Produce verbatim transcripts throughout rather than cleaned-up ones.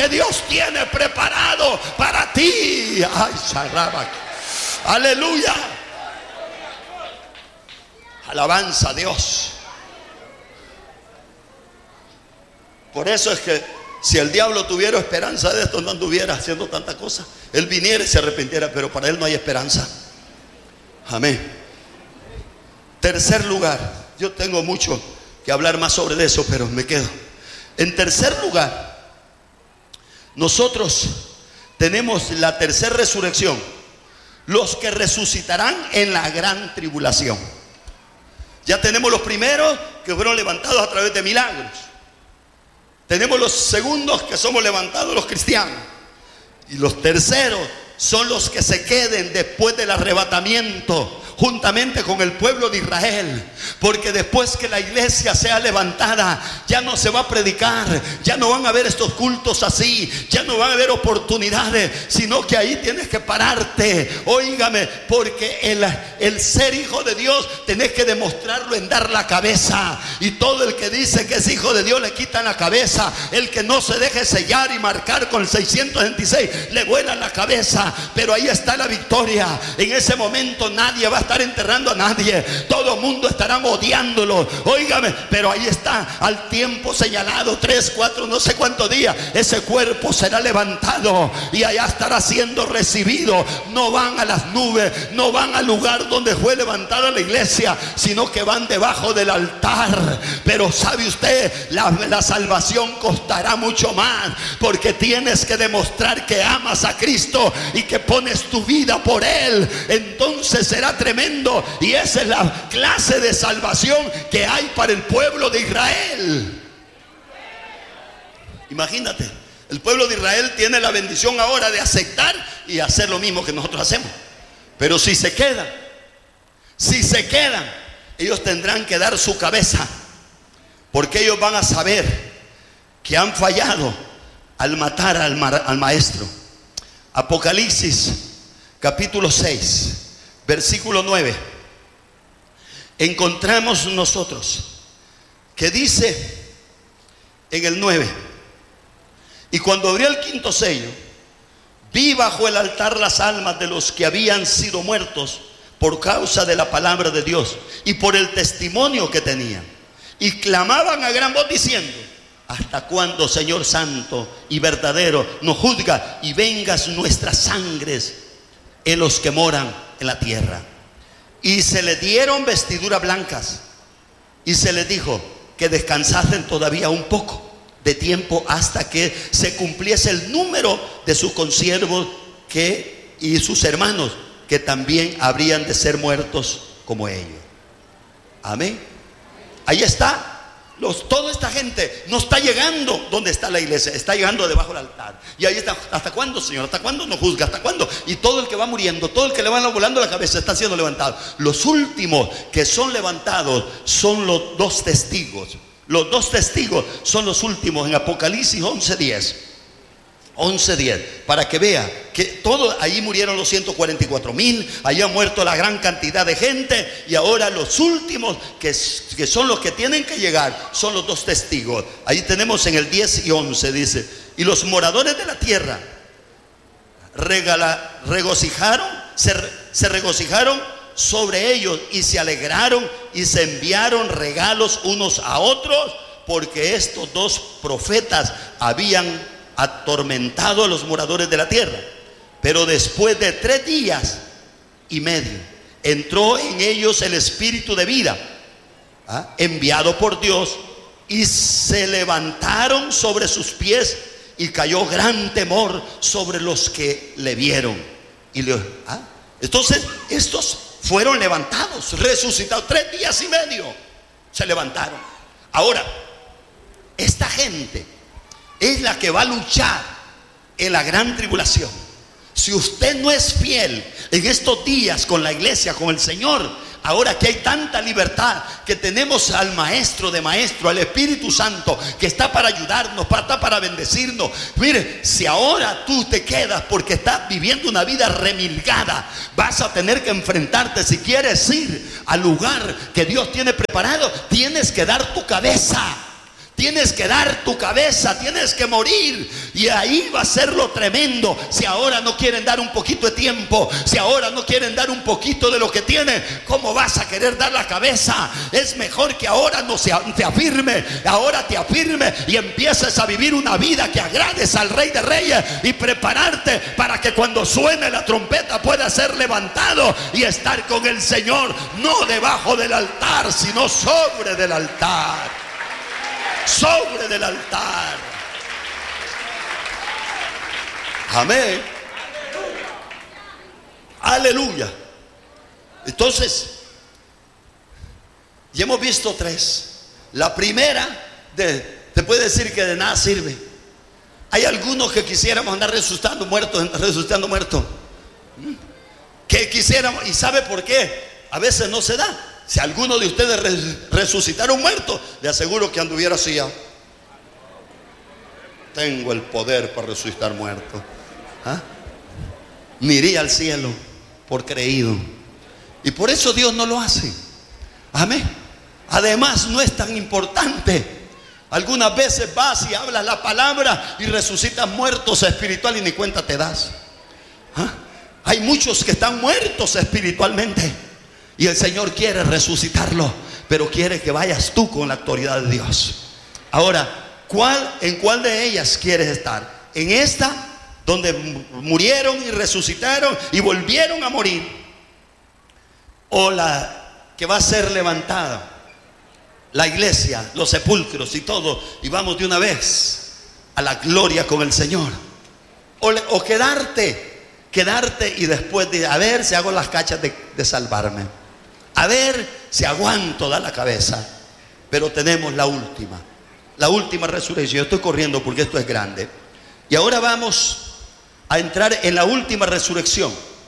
que Dios tiene preparado para ti. Ay, Sharabak. Aleluya. Alabanza a Dios. Por eso es que si el diablo tuviera esperanza de esto, no anduviera haciendo tanta cosa. Él viniera y se arrepintiera, pero para él no hay esperanza. Amén. Tercer lugar, yo tengo mucho que hablar más sobre eso, pero me quedo. En tercer lugar, nosotros tenemos la tercera resurrección, los que resucitarán en la gran tribulación. Ya tenemos los primeros que fueron levantados a través de milagros. Tenemos los segundos que somos levantados los cristianos. Y los terceros son los que se queden después del arrebatamiento, juntamente con el pueblo de Israel. Porque después que la iglesia sea levantada, ya no se va a predicar, ya no van a haber estos cultos así, ya no van a haber oportunidades, sino que ahí tienes que pararte. Óigame, porque el, el ser hijo de Dios tenés que demostrarlo en dar la cabeza. Y todo el que dice que es hijo de Dios le quitan la cabeza. El que no se deje sellar y marcar con el seiscientos veintiséis le vuelan la cabeza. Pero ahí está la victoria. En ese momento nadie va a estar enterrando a nadie, todo el mundo estará odiándolo. Óigame, pero ahí está, al tiempo señalado, tres, cuatro, no sé cuántos días, ese cuerpo será levantado y allá estará siendo recibido. No van a las nubes, no van al lugar donde fue levantada la iglesia, sino que van debajo del altar. Pero sabe usted, la, la salvación costará mucho más, porque tienes que demostrar que amas a Cristo y que pones tu vida por Él. Entonces será tremendo, y esa es la clase de salvación que hay para el pueblo de Israel. Imagínate, el pueblo de Israel tiene la bendición ahora de aceptar y hacer lo mismo que nosotros hacemos. Pero si se quedan, si se quedan, ellos tendrán que dar su cabeza, porque ellos van a saber que han fallado al matar al, ma al maestro. Apocalipsis capítulo seis, versículo nueve. Encontramos nosotros que dice en el nueve: y cuando abrió el quinto sello, vi bajo el altar las almas de los que habían sido muertos por causa de la palabra de Dios y por el testimonio que tenían, y clamaban a gran voz diciendo: ¿hasta cuándo, Señor santo y verdadero, nos juzga y vengas nuestras sangres en los que moran en la tierra? Y se le dieron vestiduras blancas, y se les dijo que descansasen todavía un poco de tiempo hasta que se cumpliese el número de sus consiervos que, y sus hermanos, que también habrían de ser muertos como ellos. Amén. Ahí está. Los, toda esta gente no está llegando donde está la iglesia, está llegando debajo del altar. Y ahí está. ¿Hasta cuándo, Señor? ¿Hasta cuándo nos juzga? ¿Hasta cuándo? Y todo el que va muriendo, todo el que le van volando la cabeza, está siendo levantado. Los últimos que son levantados son los dos testigos. Los dos testigos son los últimos en Apocalipsis once diez. once diez, para que vea que todo, ahí murieron los ciento cuarenta y cuatro mil, ahí ha muerto la gran cantidad de gente, y ahora los últimos que, que son los que tienen que llegar son los dos testigos. Ahí tenemos en el diez y once, dice: y los moradores de la tierra regala, regocijaron se, se regocijaron sobre ellos y se alegraron y se enviaron regalos unos a otros, porque estos dos profetas habían atormentado a los moradores de la tierra. Pero después de tres días y medio entró en ellos el espíritu de vida, ¿ah? enviado por Dios, y se levantaron sobre sus pies, y cayó gran temor sobre los que le vieron. Y le, ¿ah? Entonces estos fueron levantados, resucitados, tres días y medio se levantaron. Ahora, esta gente es la que va a luchar en la gran tribulación. Si usted no es fiel en estos días con la iglesia, con el Señor, ahora que hay tanta libertad, que tenemos al Maestro de Maestros, al Espíritu Santo, que está para ayudarnos, para, está para bendecirnos. Mire, si ahora tú te quedas porque estás viviendo una vida remilgada, vas a tener que enfrentarte. Si quieres ir al lugar que Dios tiene preparado, tienes que dar tu cabeza. Tienes que dar tu cabeza, tienes que morir. Y ahí va a ser lo tremendo. Si ahora no quieren dar un poquito de tiempo, si ahora no quieren dar un poquito de lo que tienen, ¿cómo vas a querer dar la cabeza? Es mejor que ahora no se, te afirme, ahora te afirme y empieces a vivir una vida que agrades al Rey de Reyes y prepararte para que cuando suene la trompeta pueda ser levantado y estar con el Señor, no debajo del altar, sino sobre del altar. Sobre del altar. Amén. Aleluya. Entonces, ya hemos visto tres. La primera, de, te puede decir que de nada sirve. Hay algunos que quisiéramos andar resucitando muertos, resucitando muertos. Que quisiéramos, ¿y sabe por qué? A veces no se da. Si alguno de ustedes resucitaron muertos, le aseguro que anduviera así ya. Tengo el poder para resucitar muertos. ¿Ah? Me iría al cielo por creído. Y por eso Dios no lo hace. Amén. Además no es tan importante. Algunas veces vas y hablas la palabra y resucitas muertos espiritual y ni cuenta te das. ¿Ah? Hay muchos que están muertos espiritualmente y el Señor quiere resucitarlo, pero quiere que vayas tú con la autoridad de Dios. Ahora, ¿cuál, ¿en cuál de ellas quieres estar? ¿En esta donde murieron y resucitaron y volvieron a morir? ¿O la que va a ser levantada? La iglesia, los sepulcros y todo, y vamos de una vez a la gloria con el Señor. O, o quedarte, quedarte y después de a ver si hago las cachas de, de salvarme. A ver si aguanto, da la cabeza. Pero tenemos la última, la última resurrección. Yo estoy corriendo porque esto es grande. Y ahora vamos a entrar en la última resurrección.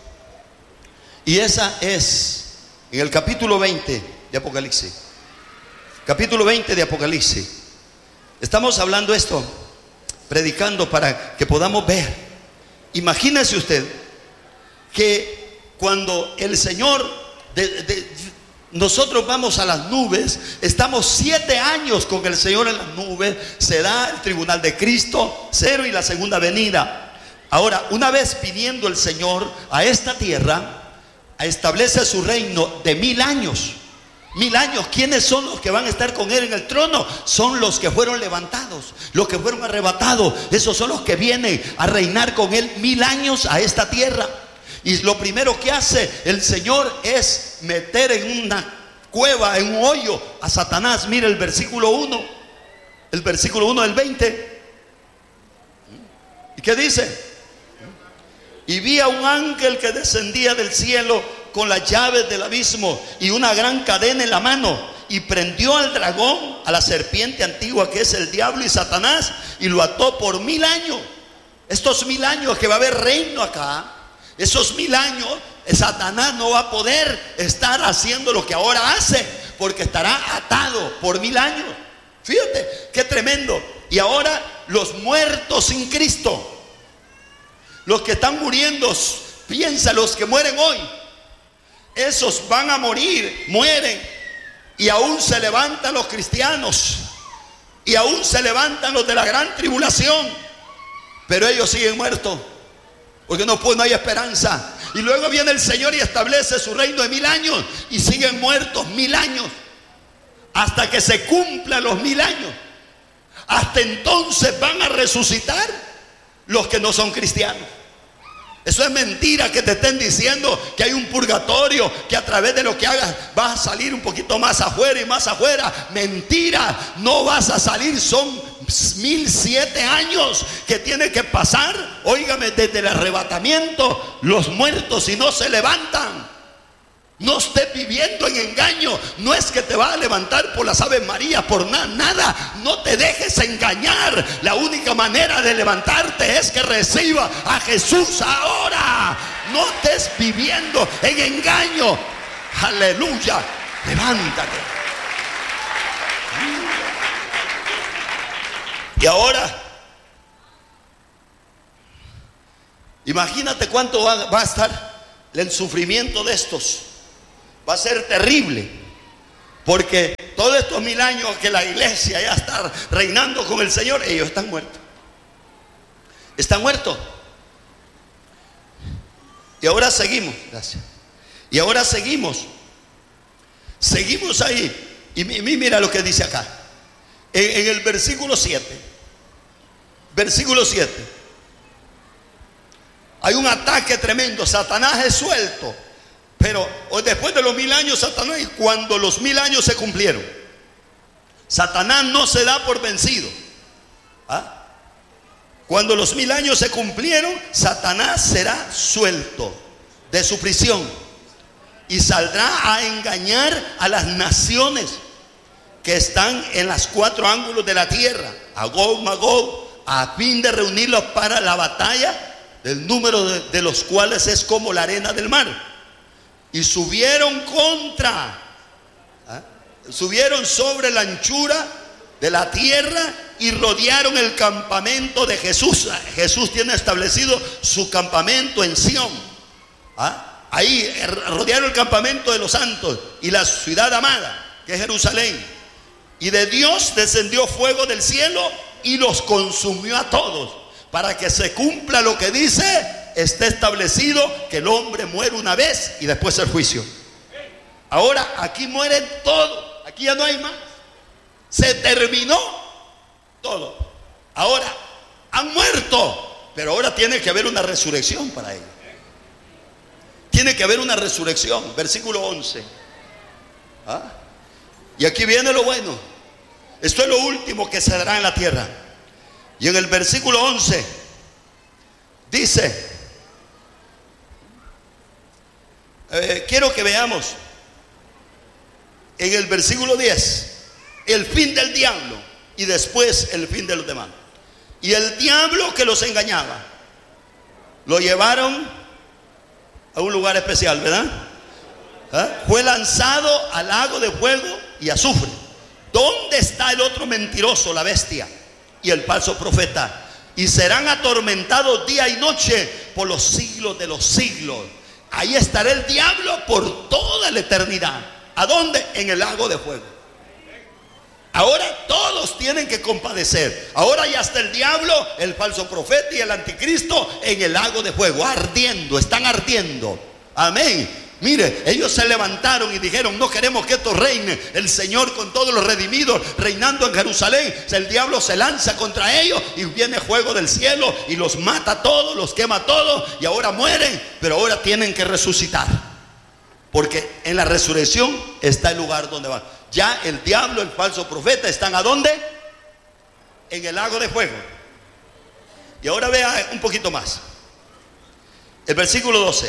Y esa es en el capítulo veinte de Apocalipsis. Capítulo veinte de Apocalipsis. Estamos hablando esto, predicando para que podamos ver. Imagínese usted que cuando el Señor De, de, nosotros vamos a las nubes, estamos siete años con el Señor en las nubes, se da el tribunal de Cristo, cero y la segunda venida. Ahora, una vez viniendo el Señor a esta tierra, establece su reino de mil años. Mil años. ¿Quiénes son los que van a estar con Él en el trono? Son los que fueron levantados, los que fueron arrebatados. Esos son los que vienen a reinar con Él mil años a esta tierra. Y lo primero que hace el Señor es meter en una cueva, en un hoyo a Satanás. Mira el versículo uno, el versículo uno del veinte. ¿Y qué dice? Y vi a un ángel que descendía del cielo con las llaves del abismo y una gran cadena en la mano, y prendió al dragón, a la serpiente antigua que es el diablo y Satanás, y lo ató por mil años. Estos mil años que va a haber reino acá, esos mil años, Satanás no va a poder estar haciendo lo que ahora hace, porque estará atado por mil años. Fíjate, qué tremendo. Y ahora los muertos sin Cristo, los que están muriendo, piensa los que mueren hoy, esos van a morir, mueren, y aún se levantan los cristianos, y aún se levantan los de la gran tribulación, pero ellos siguen muertos. Porque no, pues no hay esperanza. Y luego viene el Señor y establece su reino de mil años, y siguen muertos mil años hasta que se cumplan los mil años. Hasta entonces van a resucitar los que no son cristianos. Eso es mentira que te estén diciendo que hay un purgatorio, que a través de lo que hagas vas a salir un poquito más afuera y más afuera. Mentira, no vas a salir. Son mil siete años que tiene que pasar. Óigame, desde el arrebatamiento, los muertos si no se levantan. No estés viviendo en engaño. No es que te va a levantar por las Aves Marías, por nada, nada. No te dejes engañar. La única manera de levantarte es que reciba a Jesús ahora. No estés viviendo en engaño. Aleluya. Levántate. Y ahora, imagínate cuánto va, va a estar el sufrimiento de estos. Va a ser terrible, porque todos estos mil años que la iglesia ya está reinando con el Señor, ellos están muertos. Están muertos. Y ahora seguimos. Gracias. Y ahora seguimos. Seguimos ahí. Y mira lo que dice acá. En, en el versículo siete. Versículo siete. Hay un ataque tremendo. Satanás es suelto. Pero después de los mil años, Satanás, y cuando los mil años se cumplieron, Satanás no se da por vencido. ¿Ah? Cuando los mil años se cumplieron, Satanás será suelto de su prisión y saldrá a engañar a las naciones que están en los cuatro ángulos de la tierra, a Gog, Magog, a fin de reunirlos para la batalla, del número de, de los cuales es como la arena del mar. Y subieron contra, ¿ah? subieron sobre la anchura de la tierra y rodearon el campamento de Jesús. Jesús tiene establecido su campamento en Sión. ¿Ah? Ahí rodearon el campamento de los santos y la ciudad amada, que es Jerusalén. Y de Dios descendió fuego del cielo y los consumió a todos, para que se cumpla lo que dice: está establecido que el hombre muere una vez y después el juicio. Ahora aquí mueren todos, aquí ya no hay más. Se terminó todo. Ahora han muerto, pero ahora tiene que haber una resurrección para ellos. Tiene que haber una resurrección. Versículo once. ¿Ah? Y aquí viene lo bueno. Esto es lo último que se dará en la tierra. Y en el versículo once dice, eh, quiero que veamos en el versículo diez el fin del diablo y después el fin de los demás. Y el diablo que los engañaba lo llevaron a un lugar especial, ¿verdad? ¿Ah? Fue lanzado al lago de fuego y azufre. ¿Dónde está el otro mentiroso, la bestia y el falso profeta? Y serán atormentados día y noche por los siglos de los siglos. Ahí estará el diablo por toda la eternidad. ¿A dónde? En el lago de fuego. Ahora todos tienen que compadecer. Ahora ya está el diablo, el falso profeta y el anticristo en el lago de fuego, ardiendo, están ardiendo. Amén. Mire, ellos se levantaron y dijeron: no queremos que esto reine. El Señor con todos los redimidos reinando en Jerusalén. El diablo se lanza contra ellos y viene fuego del cielo y los mata a todos, los quema a todos, y ahora mueren, pero ahora tienen que resucitar, porque en la resurrección está el lugar donde van. Ya el diablo, el falso profeta, ¿están a dónde? En el lago de fuego. Y ahora vea un poquito más. El versículo doce.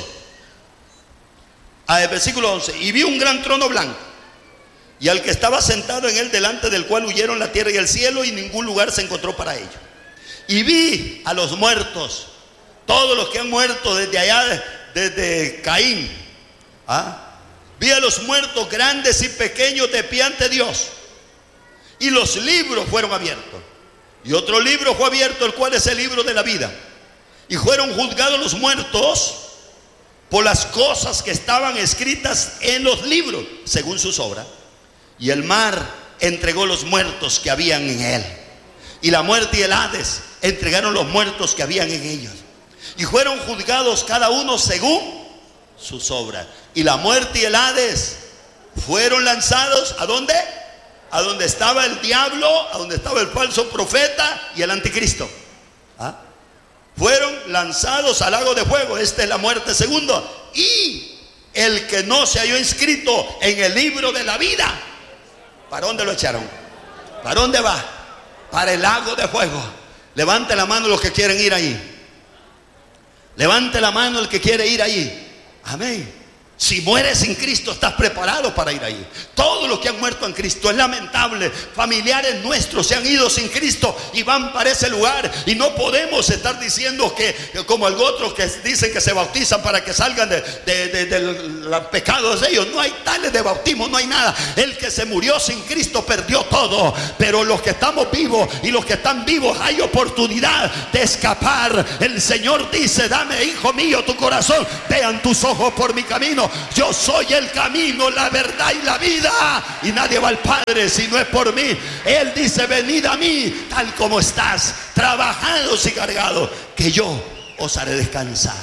Ah, el versículo once. Y vi un gran trono blanco, y al que estaba sentado en él, delante del cual huyeron la tierra y el cielo, y ningún lugar se encontró para ellos. Y vi a los muertos, todos los que han muerto desde allá, desde Caín. ¿Ah? Vi a los muertos grandes y pequeños de pie ante Dios, y los libros fueron abiertos. Y otro libro fue abierto, el cual es el libro de la vida. Y fueron juzgados los muertos por las cosas que estaban escritas en los libros, según sus obras. Y el mar entregó los muertos que habían en él, y la muerte y el Hades entregaron los muertos que habían en ellos. Y fueron juzgados cada uno según sus obras. Y la muerte y el Hades fueron lanzados ¿a dónde? A donde estaba el diablo, a donde estaba el falso profeta y el anticristo. ¿Ah? Fueron lanzados al lago de fuego. Esta es la muerte segunda. Y el que no se halló inscrito en el libro de la vida, ¿para dónde lo echaron? ¿Para dónde va? Para el lago de fuego. Levante la mano los que quieren ir ahí. Levante la mano el que quiere ir ahí. Amén. Si mueres sin Cristo, estás preparado para ir ahí. Todos los que han muerto en Cristo, es lamentable, familiares nuestros se han ido sin Cristo y van para ese lugar. Y no podemos estar diciendo que, como algunos otros que dicen que se bautizan para que salgan de, de, de, de los pecados de ellos. No hay tales de bautismo, no hay nada. El que se murió sin Cristo perdió todo. Pero los que estamos vivos y los que están vivos, hay oportunidad de escapar. El Señor dice: dame, hijo mío, tu corazón, vean tus ojos por mi camino. dijo: yo soy el camino, la verdad y la vida, y nadie va al Padre si no es por mí. Él dice: venid a mí, tal como estás, trabajados y cargados, que yo os haré descansar.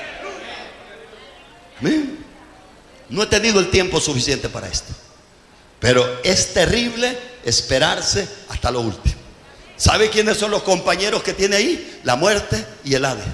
¿Amén? No he tenido el tiempo suficiente para esto, pero es terrible esperarse hasta lo último. ¿Sabe quiénes son los compañeros que tiene ahí? La muerte y el Hades.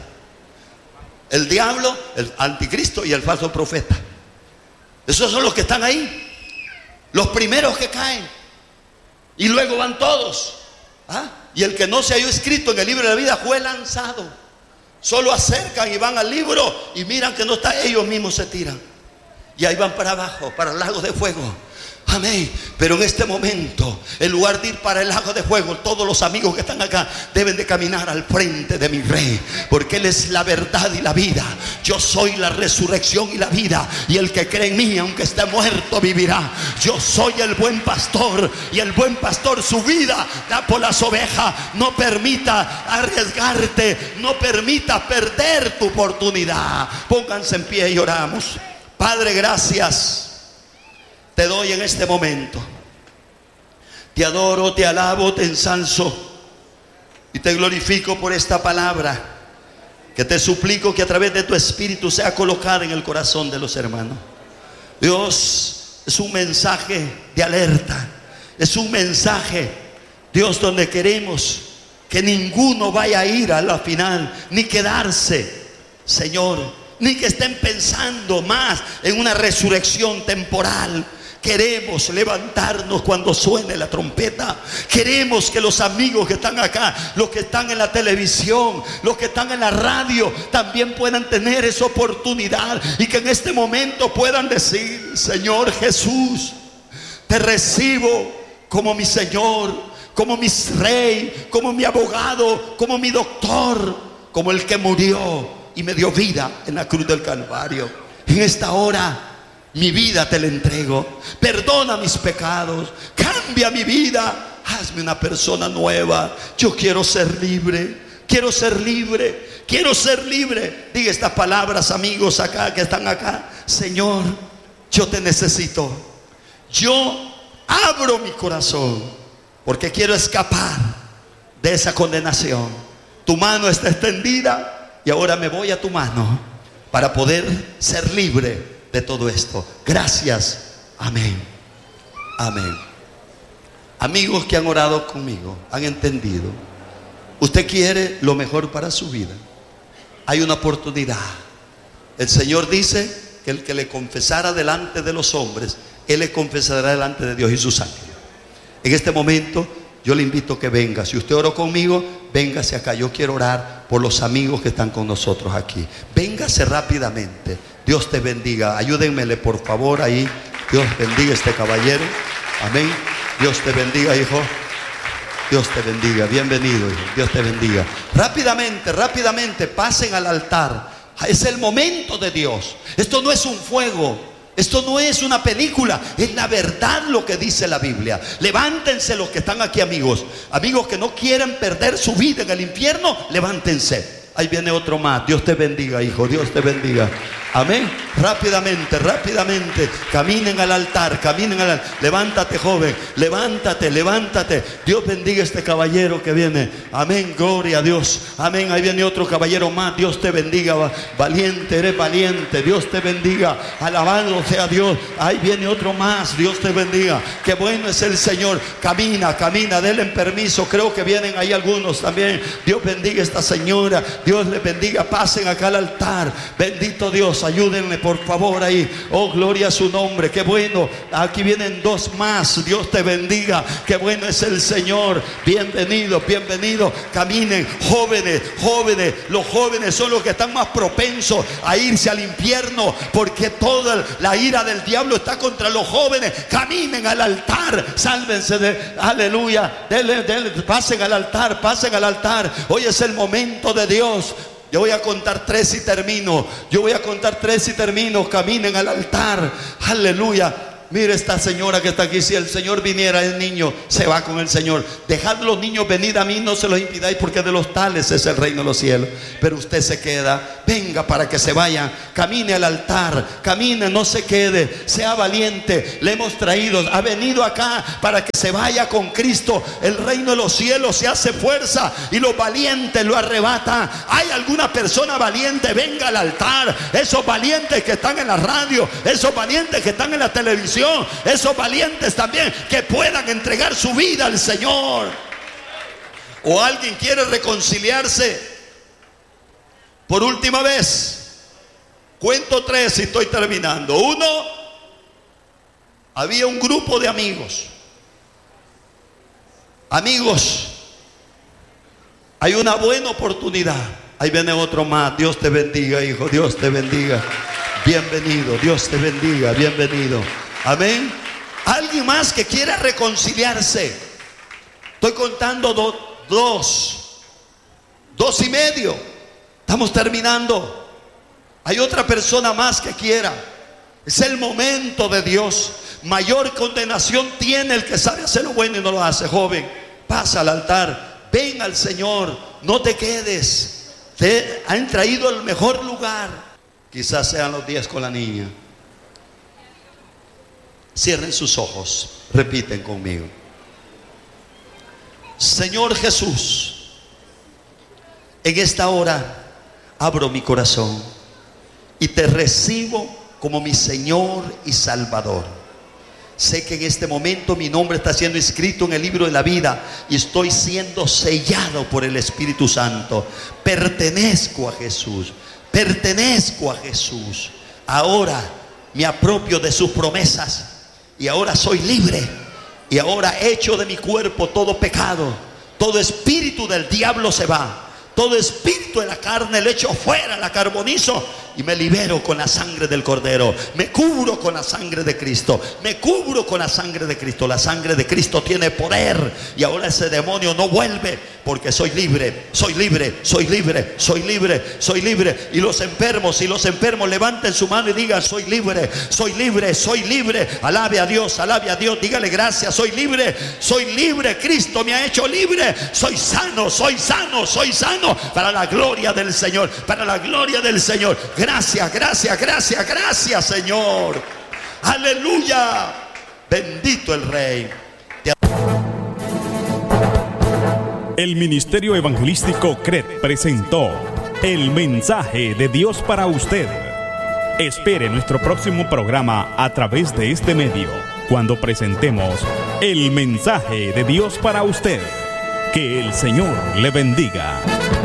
El diablo, el anticristo y el falso profeta. Esos son los que están ahí, los primeros que caen. Y luego van todos. ¿Ah? Y el que no se halló escrito en el libro de la vida fue lanzado. Solo acercan y van al libro y miran que no está, ellos mismos se tiran. Y ahí van para abajo, para el lago de fuego. Amén. Pero en este momento, en lugar de ir para el lago de fuego, todos los amigos que están acá deben de caminar al frente de mi Rey, porque Él es la verdad y la vida. Yo soy la resurrección y la vida, y el que cree en mí, aunque esté muerto, vivirá. Yo soy el buen pastor, y el buen pastor su vida da por las ovejas. No permita arriesgarte, no permita perder tu oportunidad. Pónganse en pie y oramos. Padre, gracias te doy en este momento. Te adoro, te alabo, te ensalzo y te glorifico por esta palabra, que te suplico que a través de tu Espíritu sea colocada en el corazón de los hermanos. Dios, es un mensaje de alerta, es un mensaje, Dios, donde queremos que ninguno vaya a ir a la final, ni quedarse, Señor, ni que estén pensando más en una resurrección temporal. Queremos levantarnos cuando suene la trompeta. Queremos que los amigos que están acá, los que están en la televisión, los que están en la radio, también puedan tener esa oportunidad, y que en este momento puedan decir: Señor Jesús, te recibo como mi Señor, como mi Rey, como mi abogado, como mi doctor, como el que murió y me dio vida en la cruz del Calvario. En esta hora mi vida te la entrego. Perdona mis pecados, cambia mi vida, hazme una persona nueva. Yo quiero ser libre, quiero ser libre, quiero ser libre. Diga estas palabras, amigos acá que están acá: Señor, yo te necesito. Yo abro mi corazón porque quiero escapar de esa condenación. Tu mano está extendida y ahora me voy a tu mano para poder ser libre de todo esto. Gracias. Amén. Amén. Amigos que han orado conmigo, han entendido. Usted quiere lo mejor para su vida. Hay una oportunidad. El Señor dice que el que le confesara delante de los hombres, Él le confesará delante de Dios y sus ángeles. En este momento yo le invito a que venga. Si usted oró conmigo, véngase acá. Yo quiero orar por los amigos que están con nosotros aquí. Véngase rápidamente. Dios te bendiga. Ayúdenmele por favor ahí. Dios bendiga a este caballero. Amén. Dios te bendiga, hijo. Dios te bendiga. Bienvenido, hijo. Dios te bendiga. Rápidamente, rápidamente pasen al altar. Es el momento de Dios. Esto no es un fuego. Esto no es una película, es la verdad lo que dice la Biblia. Levántense los que están aquí, amigos. Amigos que no quieren perder su vida en el infierno, levántense. Ahí viene otro más. Dios te bendiga, hijo. Dios te bendiga. Amén. Rápidamente, rápidamente. Caminen al altar, caminen al altar. Levántate, joven. Levántate, levántate. Dios bendiga a este caballero que viene. Amén. Gloria a Dios. Amén. Ahí viene otro caballero más. Dios te bendiga. Valiente, eres valiente. Dios te bendiga. Alabado sea Dios. Ahí viene otro más. Dios te bendiga. Qué bueno es el Señor. Camina, camina. Denle permiso. Creo que vienen ahí algunos también. Dios bendiga a esta señora. Dios les bendiga. Pasen acá al altar. Bendito Dios. Ayúdenme por favor ahí. Oh, gloria a su nombre. Qué bueno. Aquí vienen dos más. Dios te bendiga. Qué bueno es el Señor. Bienvenido, bienvenido. Caminen, jóvenes, jóvenes. Los jóvenes son los que están más propensos a irse al infierno, porque toda la ira del diablo está contra los jóvenes. Caminen al altar. Sálvense de, aleluya. Dele, dele, pasen al altar, pasen al altar. Hoy es el momento de Dios. Yo voy a contar tres y termino. Yo voy a contar tres y termino. Caminen al altar. Aleluya. Mire esta señora que está aquí. Si el Señor viniera, el niño se va con el Señor. Dejad los niños venir a mí, no se los impidáis, porque de los tales es el reino de los cielos. Pero usted se queda. Venga para que se vaya. Camine al altar. Camine, no se quede. Sea valiente. Le hemos traído. Ha venido acá para que se vaya con Cristo. El reino de los cielos se hace fuerza y los valientes lo arrebata. ¿Hay alguna persona valiente? Venga al altar. Esos valientes que están en la radio, esos valientes que están en la televisión, esos valientes también que puedan entregar su vida al Señor. O alguien quiere reconciliarse por última vez. Cuento tres y estoy terminando. Uno, había un grupo de amigos. Amigos, hay una buena oportunidad. Ahí viene otro más. Dios te bendiga, hijo. Dios te bendiga. Bienvenido. Dios te bendiga. Bienvenido. Amén. Alguien más que quiera reconciliarse. Estoy contando do, dos. Dos y medio. Estamos terminando. Hay otra persona más que quiera. Es el momento de Dios. Mayor condenación tiene el que sabe hacer lo bueno y no lo hace. Joven, pasa al altar. Ven al Señor. No te quedes. Te han traído al mejor lugar. Quizás sean los diez con la niña. Cierren sus ojos, repiten conmigo. Señor Jesús, en esta hora abro mi corazón y te recibo como mi Señor y Salvador. Sé que en este momento mi nombre está siendo inscrito en el libro de la vida y estoy siendo sellado por el Espíritu Santo. Pertenezco a Jesús, pertenezco a Jesús. Ahora me apropio de sus promesas. Y ahora soy libre. Y ahora echo de mi cuerpo todo pecado. Todo espíritu del diablo se va. Todo espíritu de la carne le echo fuera, la carbonizo y me libero con la sangre del Cordero. Me cubro con la sangre de Cristo. Me cubro con la sangre de Cristo. La sangre de Cristo tiene poder. Y ahora ese demonio no vuelve, porque soy libre, soy libre, soy libre, soy libre, soy libre. Y los enfermos, y los enfermos levanten su mano y digan: soy libre, soy libre, soy libre. Alabe a Dios, alabe a Dios. Dígale: gracias, soy libre, soy libre. Cristo me ha hecho libre. Soy sano, soy sano, soy sano. Para la gloria del Señor, para la gloria del Señor. Gracias, gracias, gracias, gracias, Señor. Aleluya. Bendito el Rey. El Ministerio Evangelístico C R E T presentó el mensaje de Dios para usted. Espere nuestro próximo programa a través de este medio, cuando presentemos el mensaje de Dios para usted. Que el Señor le bendiga.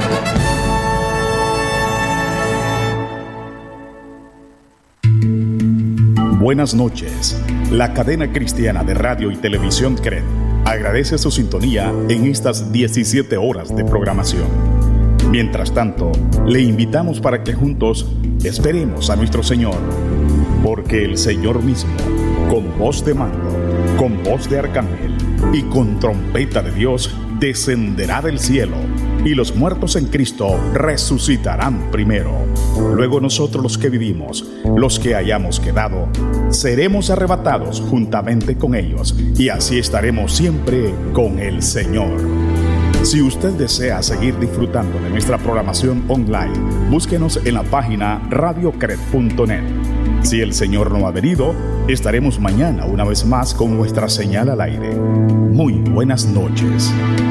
Buenas noches. La cadena cristiana de radio y televisión C R E T agradece su sintonía en estas diecisiete horas de programación. Mientras tanto, le invitamos para que juntos esperemos a nuestro Señor, porque el Señor mismo, con voz de mando, con voz de arcángel y con trompeta de Dios, descenderá del cielo, y los muertos en Cristo resucitarán primero. Luego nosotros, los que vivimos, los que hayamos quedado, seremos arrebatados juntamente con ellos, y así estaremos siempre con el Señor. Si usted desea seguir disfrutando de nuestra programación online, búsquenos en la página radio cret punto net. Si el Señor no ha venido, estaremos mañana una vez más con nuestra señal al aire. Muy buenas noches.